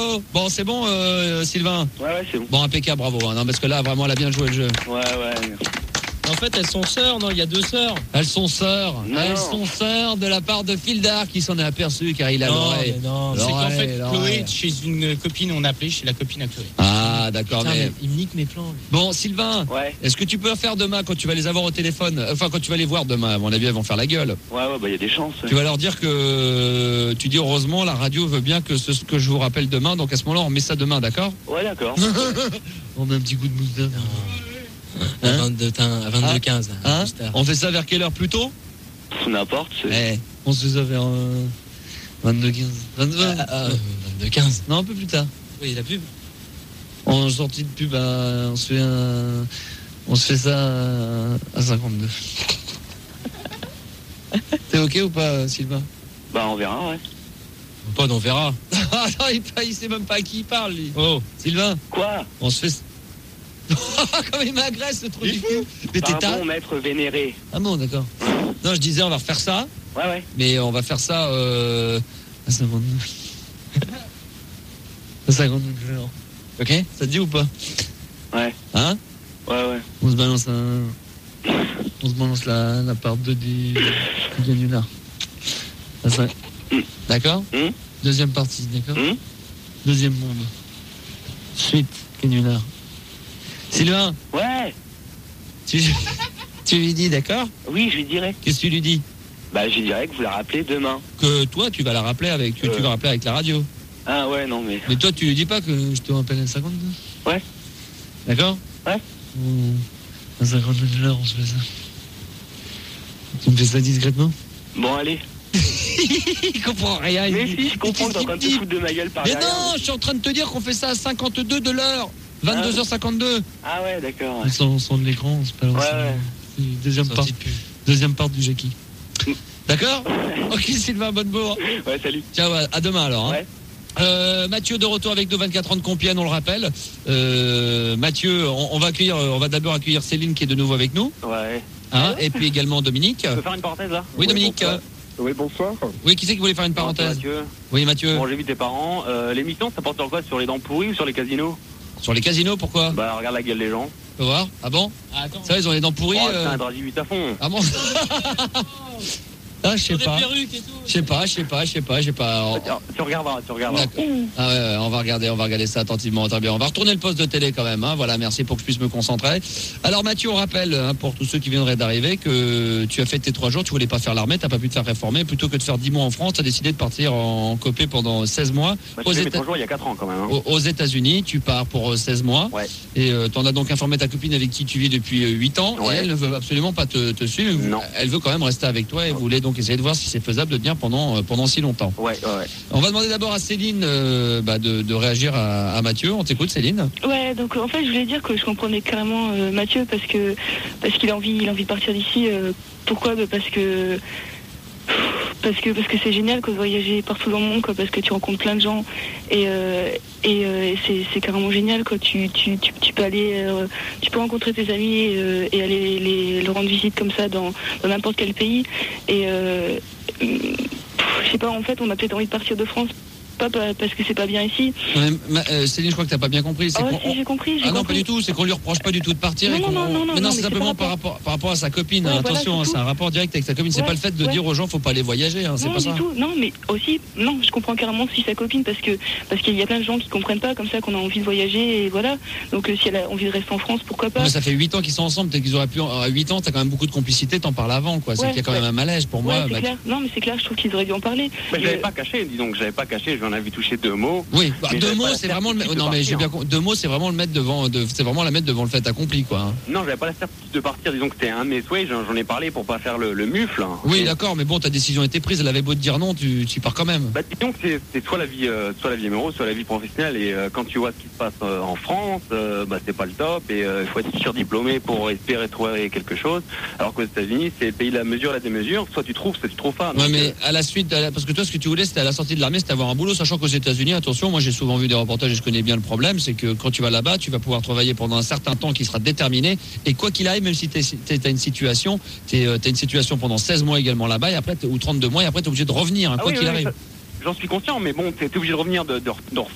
Allô. Bon, c'est bon, Sylvain. Ouais, c'est bon. Bon, impeccable, bravo. Non, parce que là, vraiment, elle a bien joué le jeu. Ouais. En fait, elles sont sœurs, non? Il y a 2 sœurs. Elles sont sœurs. Non. Elles sont sœurs de la part de Fildar qui s'en est aperçu car il a l'oreille. Non, c'est qu'en fait, Chloé, chez une copine, on a appelé chez la copine à Chloé. Ah, d'accord. Putain, Mais... mais il me nique mes plans. Lui. Bon, Sylvain, Ouais. est-ce que tu peux faire demain quand tu vas les avoir au téléphone, enfin quand tu vas les voir demain, à mon avis, elles vont faire la gueule. Ouais, bah, il y a des chances. Tu vas leur dire que tu dis heureusement, la radio veut bien que ce que je vous rappelle demain, donc à ce moment-là, on met ça demain, d'accord? Ouais, d'accord. On met un petit coup de mousse d'âme. À 22h15. Hein? On fait ça vers quelle heure plus tôt? N'importe. On se fait ça vers 22h15. 22h15. Non, un peu plus tard. Oui, la pub. En sortie de pub, on se fait ça à 52. T'es ok ou pas, Sylvain? Bah, on verra, ouais. Pas, on verra. Il sait même pas à qui il parle, lui. Oh, Sylvain, Quoi? on se fait... Comme il m'agresse, le truc du cul. Mais t'es Pardon, maître vénéré. Ah bon, d'accord. Non, je disais, on va refaire ça, Ouais. mais on va faire ça à 52. À 52 heures. Ok? Ça te dit ou pas? Ouais. Hein? Ouais. On se balance la part 2 du canular. D'accord? Deuxième partie, d'accord? Deuxième monde. Suite, canular. Sylvain, Ouais. tu lui dis, d'accord? Oui, je lui dirai. Qu'est-ce que tu lui dis? Bah, je lui dirai que vous la rappelez demain. Que toi, tu vas la rappeler tu vas rappeler avec la radio. Ah ouais, non, mais... Mais toi, tu lui dis pas que je te rappelle à 52? Ouais. D'accord? Ouais. À 52 heures, on se fait ça. Tu me fais ça discrètement? Bon, allez. Il comprend rien. Mais si, je comprends que t'es en train de te foutre de ma gueule par Mais derrière. non, je suis en train de te dire qu'on fait ça à 52 de l'heure. 22h52. Ah ouais, d'accord. Ouais. On sent de l'écran, c'est pas loin. Ouais. Deuxième part du Jackie. D'accord? Ok, Sylvain Bonnebourg. Ouais, salut. Ciao, à demain alors. Hein. Ouais. Mathieu de retour avec nous, 24 ans de Compiègne, on le rappelle. Mathieu, on va d'abord accueillir Céline qui est de nouveau avec nous. Ouais. Hein, et puis également Dominique. Tu peux faire une parenthèse là? Oui, Dominique. Oui, bonsoir. Oui, qui c'est qui voulait faire une parenthèse? Mathieu. Oui, Mathieu. Bon, j'ai vu tes parents. L'émission, ça porte sur quoi? Sur les dents pourries ou sur les casinos? Sur les casinos, pourquoi? Bah, regarde la gueule des gens. On va voir. Ah bon? attends. Ça, ils ont les dents pourries. Oh, c'est un draghi 8 à fond. Ah bon? Ah, je sais Des pas. perruques et tout. Je sais pas. Tu regarderas. D'accord. Ah ouais, on va regarder ça attentivement. Très bien. On va retourner le poste de télé quand même. Hein. Voilà, merci pour que je puisse me concentrer. Alors Mathieu, on rappelle pour tous ceux qui viendraient d'arriver que tu as fait tes 3 jours, tu voulais pas faire l'armée, t'as pas pu te faire réformer. Plutôt que de faire 10 mois en France, tu as décidé de partir en copé pendant 16 mois. Bah, tu fais mes 3 jours il y a 4 ans quand même. Hein. Aux États-Unis, tu pars pour 16 mois. Ouais. Et t'en as donc informé ta copine avec qui tu vis depuis 8 ans. Ouais. Et elle ne veut absolument pas te suivre. Non. Elle veut quand même rester avec toi et voulait donc essayer de voir si c'est faisable de tenir pendant si longtemps. Ouais. On va demander d'abord à Céline de réagir à Mathieu. On t'écoute, Céline. Ouais, donc en fait, je voulais dire que je comprenais carrément Mathieu parce qu'il a envie de partir d'ici. Pourquoi? Parce que c'est génial de voyager partout dans le monde, quoi, parce que tu rencontres plein de gens et c'est carrément génial, quoi. Tu peux aller, tu peux rencontrer tes amis et aller leur rendre visite comme ça dans n'importe quel pays et je sais pas, en fait on a peut-être envie de partir de France, pas parce que c'est pas bien ici. Céline, je crois que t'as pas bien compris. Ah ouais, si, j'ai compris. Non, pas du tout. C'est qu'on lui reproche pas du tout de partir. Non, c'est simplement par rapport à sa copine. Ouais, Attention, voilà, c'est un rapport direct avec sa copine. C'est pas le fait de dire aux gens faut pas aller voyager. Hein, c'est non, pas ça. Du tout. Non, mais aussi, non, je comprends carrément si sa copine parce qu'il y a plein de gens qui comprennent pas comme ça qu'on a envie de voyager et voilà. Donc si elle a envie de rester en France, pourquoi pas. Mais ça fait 8 ans qu'ils sont ensemble. Peut-être qu'ils auraient pu. À 8 ans, t'as quand même beaucoup de complicité. T'en parles avant, quoi. C'est qu'il y a quand même un malaise pour moi. C'est clair. Non, mais c'est clair. Je trouve qu'ils auraient dû en parler. Mais je l'avais pas caché. Dis donc, j'avais pas caché. Je lui en avais touché 2 mots. Oui, 2 mots, c'est vraiment le. Non, mais j'ai bien. 2 mots, c'est vraiment le mettre devant. C'est vraiment la mettre devant le fait accompli, quoi. Non, j'avais pas la certitude de partir. Disons que c'était un de mes souhaits. J'en ai parlé pour pas faire le mufle. Hein. Oui, d'accord, mais bon, ta décision était prise. Elle avait beau te dire non, tu pars quand même. Bah, disons que c'est soit la vie amoureuse, soit la vie professionnelle. Et quand tu vois ce qui se passe en France, c'est pas le top. Et il faut être surdiplômé pour espérer trouver quelque chose. Alors qu'aux États-Unis, c'est le pays de la mesure, la démesure. Soit tu trouves, soit tu trouves pas. Donc, ouais, mais à la suite, parce que toi, ce que tu voulais, c'était à la sortie de l'armée, c'était avoir un boulot, sachant qu'aux États-Unis, attention, moi j'ai souvent vu des reportages et je connais bien le problème, c'est que quand tu vas là-bas, tu vas pouvoir travailler pendant un certain temps qui sera déterminé. Et quoi qu'il arrive, même si t'as une situation, t'as une situation pendant 16 mois également là-bas, et après, ou 32 mois, et après, t'es obligé de revenir, hein, quoi qu'il arrive. J'en suis conscient, mais bon, t'es obligé de revenir, de